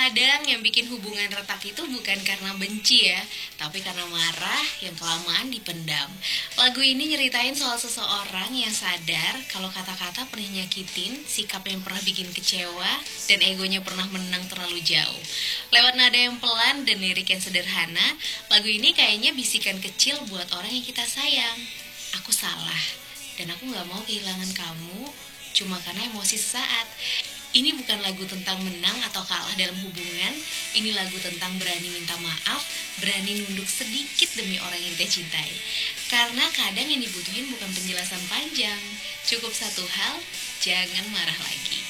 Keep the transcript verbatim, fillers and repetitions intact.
Kadang yang bikin hubungan retak itu bukan karena benci ya, tapi karena marah yang kelamaan dipendam. Lagu ini nyeritain soal seseorang yang sadar kalau kata-kata pernah nyakitin, sikap yang pernah bikin kecewa, dan egonya pernah menang terlalu jauh. Lewat nada yang pelan dan lirik yang sederhana, lagu ini kayaknya bisikan kecil buat orang yang kita sayang. Aku salah, dan aku gak mau kehilangan kamu cuma karena emosi sesaat. Ini bukan lagu tentang menang atau kalah dalam hubungan. Ini lagu tentang berani minta maaf, berani nunduk sedikit demi orang yang kita cintai. Karena kadang yang dibutuhin bukan penjelasan panjang, cukup satu hal, jangan marah lagi.